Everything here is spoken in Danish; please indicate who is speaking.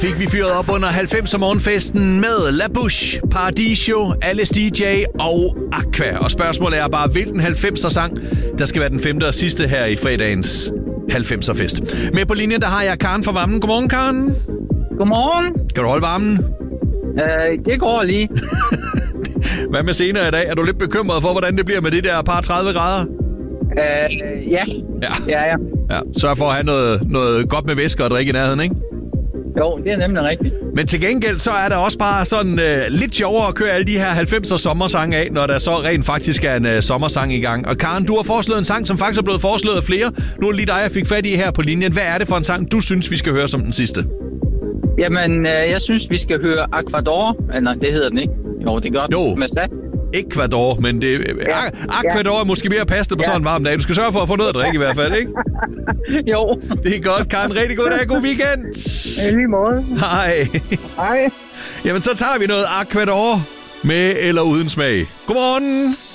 Speaker 1: Fik vi fyret op under 90'er morgenfesten med La Bouche, Paradiso, Alice DJ og Aqua. Og spørgsmålet er bare, hvilken 90'er sang, der skal være den femte og sidste her i fredagens 90'er fest. Med på linjen, der har jeg Karen fra Vammen. Godmorgen, Karen.
Speaker 2: Godmorgen.
Speaker 1: Kan du holde varmen?
Speaker 2: Det går lige.
Speaker 1: Hvad med senere i dag? Er du lidt bekymret for, hvordan det bliver med de der par 30 grader?
Speaker 2: Ja.
Speaker 1: Ja. Sørg for at have noget godt med væske og drikke i nærheden, ikke?
Speaker 2: Jo, det er nemlig rigtigt.
Speaker 1: Men til gengæld, så er der også bare sådan lidt sjovere at køre alle de her 90'er sommersange af, når der så rent faktisk er en sommersang i gang. Og Karen, du har foreslået en sang, som faktisk er blevet foreslået af flere. Nu er det lige dig, jeg fik fat i her på linjen. Hvad er det for en sang, du synes, vi skal høre som den sidste?
Speaker 2: Jamen, jeg synes, vi skal høre Aquador. Nej, det hedder den ikke. Jo, det gør den.
Speaker 1: Jo.
Speaker 2: Med stat.
Speaker 1: Ecuador, men det Aquador er måske mere passende på sådan en varm dag. Du skal sørge for at få noget at drikke i hvert fald, ikke?
Speaker 2: Jo.
Speaker 1: Det er godt, Karen. Rigtig god dag. God weekend.
Speaker 2: I lige måde.
Speaker 1: Hej.
Speaker 2: Hej.
Speaker 1: Jamen, så tager vi noget Aquador med eller uden smag. Godmorgen.